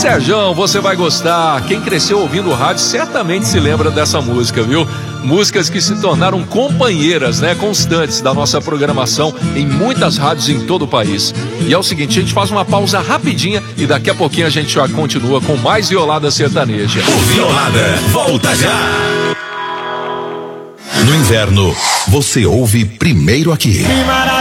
Serjão, você vai gostar. Quem cresceu ouvindo o rádio certamente se lembra dessa música, viu? Músicas que se tornaram companheiras, né, constantes da nossa programação em muitas rádios em todo o país. E é o seguinte, a gente faz uma pausa rapidinha e daqui a pouquinho a gente já continua com mais Violada Sertaneja. O Violada volta já. No inverno, você ouve primeiro aqui. Que maravilha!